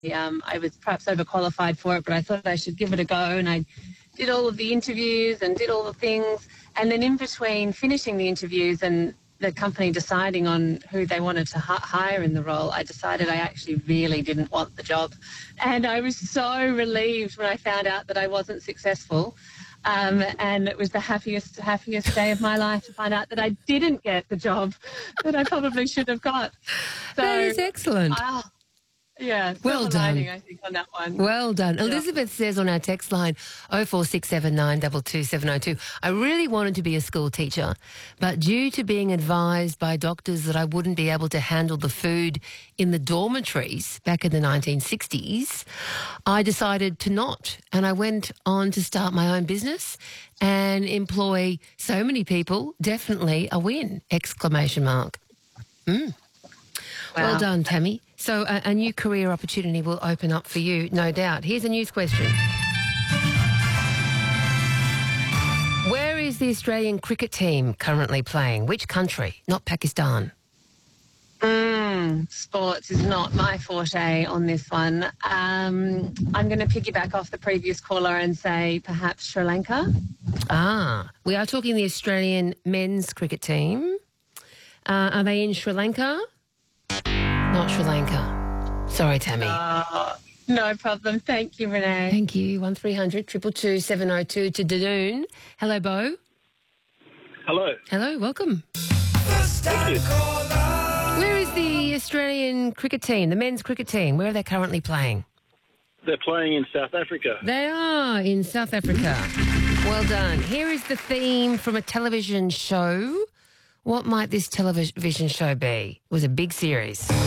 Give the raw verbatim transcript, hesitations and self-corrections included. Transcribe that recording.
um, I was perhaps overqualified for it, but I thought I should give it a go, and I did all of the interviews and did all the things. And then in between finishing the interviews and the company deciding on who they wanted to h- hire in the role, I decided I actually really didn't want the job. And I was so relieved when I found out that I wasn't successful. Um, and it was the happiest, happiest day of my life to find out that I didn't get the job that I probably should have got. So, that is excellent. Uh, yeah, well done. lining, I think, on that one. Well done. Yeah. Elizabeth says on our text line oh four six seven nine two two seven oh two, I really wanted to be a school teacher, but due to being advised by doctors that I wouldn't be able to handle the food in the dormitories back in the nineteen sixties, I decided to not. And I went on to start my own business and employ so many people. Definitely a win! Exclamation mark. Mm. Wow. Well done, Tammy. So a, a new career opportunity will open up for you, no doubt. Here's a news question. Where is the Australian cricket team currently playing? Which country? Not Pakistan. Mm, sports is not my forte on this one. Um, I'm going to piggyback off the previous caller and say perhaps Sri Lanka. Ah, we are talking the Australian men's cricket team. Uh, are they in Sri Lanka? Not Sri Lanka. Sorry, Tammy. Uh, no problem. Thank you, Renee. Thank you. one three hundred two two two seven oh two to Dadoon. Hello, Bo. Hello. Hello, welcome. Thank you. Where is the Australian cricket team, the men's cricket team? Where are they currently playing? They're playing in South Africa. They are in South Africa. Well done. Here is the theme from a television show. What might this television show be? It was a big series.